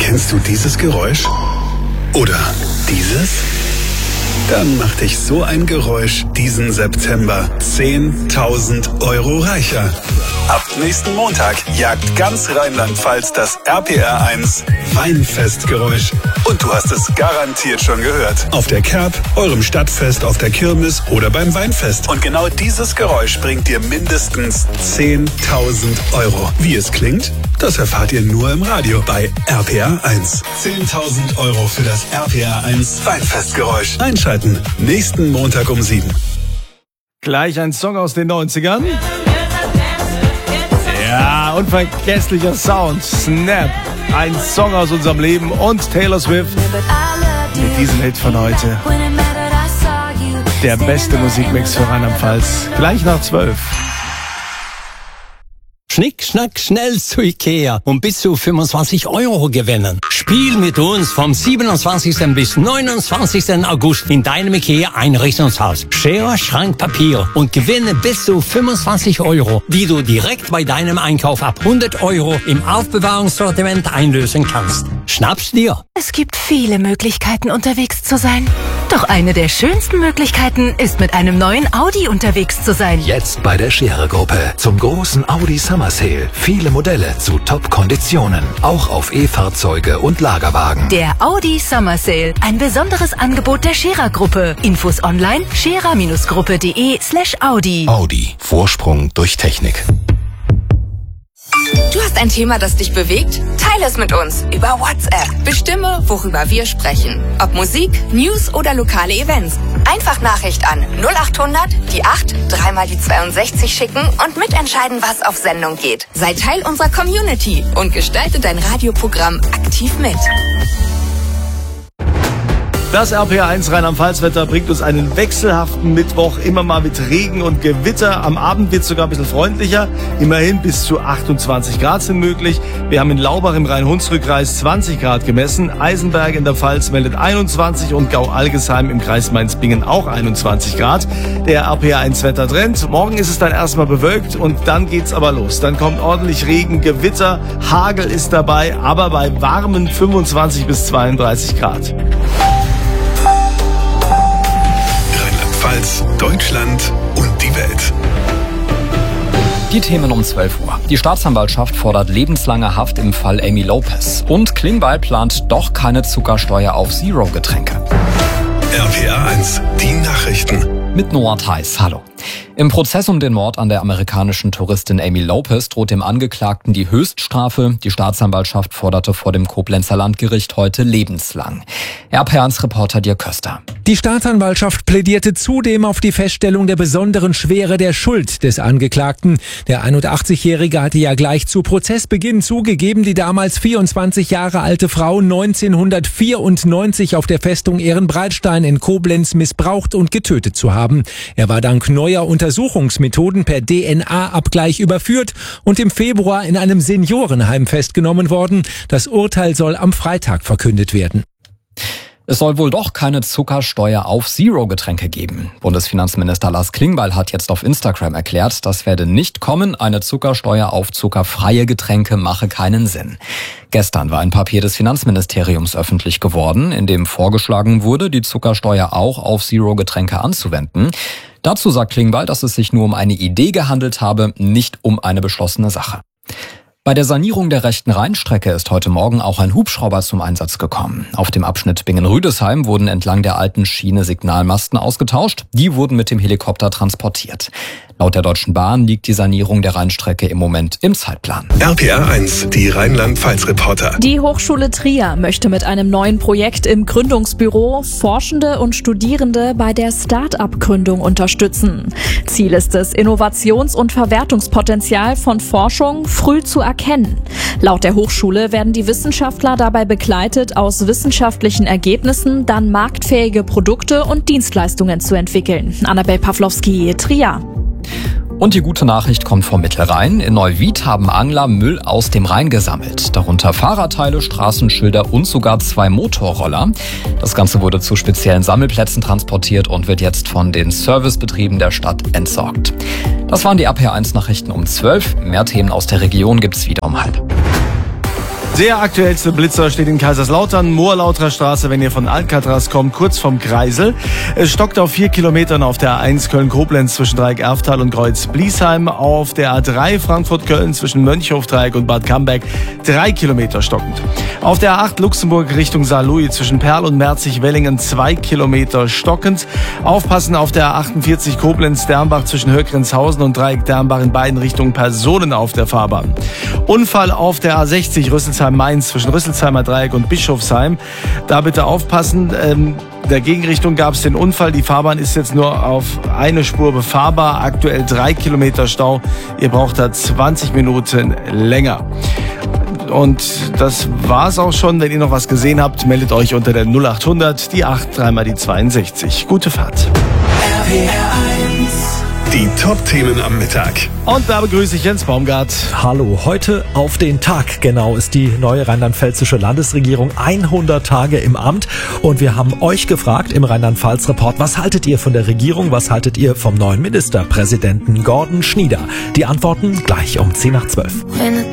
Kennst du dieses Geräusch? Oder dieses? Dann macht dich so ein Geräusch diesen September 10.000 Euro reicher. Ab nächsten Montag jagt ganz Rheinland-Pfalz das RPR1 Weinfestgeräusch. Und du hast es garantiert schon gehört. Auf der Kerb, eurem Stadtfest, auf der Kirmes oder beim Weinfest. Und genau dieses Geräusch bringt dir mindestens 10.000 Euro. Wie es klingt, das erfahrt ihr nur im Radio bei RPR1. 10.000 Euro für das RPR1 Weinfestgeräusch. Einschalten, nächsten Montag um 7. Gleich ein Song aus den 90ern. Ja, unvergesslicher Sound. Snap. Ein Song aus unserem Leben und Taylor Swift mit diesem Hit von heute. Der beste Musikmix für Rheinland-Pfalz. Gleich nach 12. Schnick, schnack, schnell zu Ikea und bis zu 25 Euro gewinnen. Spiel mit uns vom 27. bis 29. August in deinem Ikea Einrichtungshaus. Schere, Schrank, Papier und gewinne bis zu 25 Euro, die du direkt bei deinem Einkauf ab 100 Euro im Aufbewahrungssortiment einlösen kannst. Schnapp's dir! Es gibt viele Möglichkeiten, unterwegs zu sein. Doch eine der schönsten Möglichkeiten ist, mit einem neuen Audi unterwegs zu sein. Jetzt bei der Scherer-Gruppe zum großen Audi Summer Sale. Viele Modelle zu Top-Konditionen. Auch auf E-Fahrzeuge und Lagerwagen. Der Audi Summer Sale. Ein besonderes Angebot der Scherer-Gruppe. Infos online scherer-gruppe.de/Audi. Audi. Vorsprung durch Technik. Du hast ein Thema, das dich bewegt? Teile es mit uns über WhatsApp. Bestimme, worüber wir sprechen. Ob Musik, News oder lokale Events. Einfach Nachricht an 0800 die 8 3 mal die 62 schicken und mitentscheiden, was auf Sendung geht. Sei Teil unserer Community und gestalte dein Radioprogramm aktiv mit. Das RPR1 Rheinland-Pfalz-Wetter bringt uns einen wechselhaften Mittwoch, immer mal mit Regen und Gewitter. Am Abend wird es sogar ein bisschen freundlicher. Immerhin bis zu 28 Grad sind möglich. Wir haben in Laubach im Rhein-Hunsrück-Kreis 20 Grad gemessen. Eisenberg in der Pfalz meldet 21 und Gau-Algesheim im Kreis Mainz-Bingen auch 21 Grad. Der RPR1-Wettertrend. Morgen ist es dann erstmal bewölkt und dann geht's aber los. Dann kommt ordentlich Regen, Gewitter, Hagel ist dabei, aber bei warmen 25 bis 32 Grad. Deutschland und die Welt. Die Themen um 12 Uhr. Die Staatsanwaltschaft fordert lebenslange Haft im Fall Amy Lopez. Und Klingbeil plant doch keine Zuckersteuer auf Zero-Getränke. RPR1, die Nachrichten. Mit Noah Theis. Hallo. Im Prozess um den Mord an der amerikanischen Touristin Amy Lopez droht dem Angeklagten die Höchststrafe. Die Staatsanwaltschaft forderte vor dem Koblenzer Landgericht heute lebenslang. RPR1-Reporter Dirk Köster. Die Staatsanwaltschaft plädierte zudem auf die Feststellung der besonderen Schwere der Schuld des Angeklagten. Der 81-Jährige hatte ja gleich zu Prozessbeginn zugegeben, die damals 24 Jahre alte Frau 1994 auf der Festung Ehrenbreitstein in Koblenz missbraucht und getötet zu haben. Er war dank neuer Untersuchungsmethoden per DNA-Abgleich überführt und im Februar in einem Seniorenheim festgenommen worden. Das Urteil soll am Freitag verkündet werden. Es soll wohl doch keine Zuckersteuer auf Zero-Getränke geben. Bundesfinanzminister Lars Klingbeil hat jetzt auf Instagram erklärt, das werde nicht kommen. Eine Zuckersteuer auf zuckerfreie Getränke mache keinen Sinn. Gestern war ein Papier des Finanzministeriums öffentlich geworden, in dem vorgeschlagen wurde, die Zuckersteuer auch auf Zero-Getränke anzuwenden. Dazu sagt Klingbeil, dass es sich nur um eine Idee gehandelt habe, nicht um eine beschlossene Sache. Bei der Sanierung der rechten Rheinstrecke ist heute Morgen auch ein Hubschrauber zum Einsatz gekommen. Auf dem Abschnitt Bingen-Rüdesheim wurden entlang der alten Schiene Signalmasten ausgetauscht. Die wurden mit dem Helikopter transportiert. Laut der Deutschen Bahn liegt die Sanierung der Rheinstrecke im Moment im Zeitplan. RPR1, die Rheinland-Pfalz-Reporter. Die Hochschule Trier möchte mit einem neuen Projekt im Gründungsbüro Forschende und Studierende bei der Start-up-Gründung unterstützen. Ziel ist es, Innovations- und Verwertungspotenzial von Forschung früh zu erkennen. Laut der Hochschule werden die Wissenschaftler dabei begleitet, aus wissenschaftlichen Ergebnissen dann marktfähige Produkte und Dienstleistungen zu entwickeln. Annabel Pawlowski, Trier. Und die gute Nachricht kommt vom Mittelrhein. In Neuwied haben Angler Müll aus dem Rhein gesammelt. Darunter Fahrradteile, Straßenschilder und sogar 2 Motorroller. Das Ganze wurde zu speziellen Sammelplätzen transportiert und wird jetzt von den Servicebetrieben der Stadt entsorgt. Das waren die RPR1 Nachrichten um 12. Mehr Themen aus der Region gibt's wieder um 12:30. Der aktuellste Blitzer steht in Kaiserslautern, Moorlauterer Straße, wenn ihr von Alcatraz kommt, kurz vom Kreisel. Es stockt auf 4 Kilometern auf der A1 Köln-Koblenz zwischen Dreieck-Erftal und Kreuz-Bliesheim. Auf der A3 Frankfurt-Köln zwischen Mönchhof-Dreieck und Bad Camberg 3 Kilometer stockend. Auf der A8 Luxemburg Richtung Saarlouis zwischen Perl und Merzig-Wellingen 2 Kilometer stockend. Aufpassen auf der A48 Koblenz-Dernbach zwischen Höckrenshausen und Dreieck-Dernbach in beiden Richtungen Personen auf der Fahrbahn. Unfall auf der A60 Rüsselsheim-Mainz zwischen Rüsselsheimer Dreieck und Bischofsheim. Da bitte aufpassen. Der Gegenrichtung gab es den Unfall. Die Fahrbahn ist jetzt nur auf eine Spur befahrbar. Aktuell 3 Kilometer Stau. Ihr braucht da 20 Minuten länger. Und das war's auch schon. Wenn ihr noch was gesehen habt, meldet euch unter der 0800, die 8, 3 mal die 62. Gute Fahrt. Die Top-Themen am Mittag. Und da begrüße ich Jens Baumgart. Hallo, heute auf den Tag genau ist die neue rheinland-pfälzische Landesregierung 100 Tage im Amt. Und wir haben euch gefragt im Rheinland-Pfalz-Report, was haltet ihr von der Regierung, was haltet ihr vom neuen Ministerpräsidenten Gordon Schnieder? Die Antworten gleich um 10 nach 12.